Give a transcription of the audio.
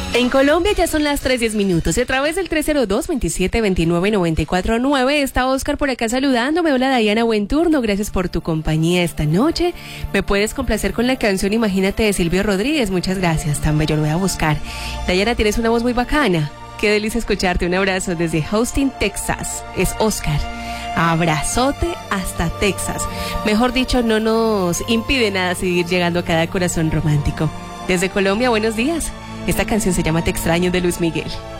En Colombia ya son las 3:10 y a través del 302-2729-949 está Oscar por acá saludándome. Hola Dayana, buen turno, gracias por tu compañía esta noche. Me puedes complacer con la canción Imagínate de Silvio Rodríguez, muchas gracias, tan bello, lo voy a buscar. Dayana, tienes una voz muy bacana, qué delicia escucharte, un abrazo desde Houston, Texas, es Oscar. Abrazote hasta Texas. Mejor dicho, no nos impide nada seguir llegando a cada corazón romántico. Desde Colombia, buenos días. Esta canción se llama Te extraño de Luis Miguel.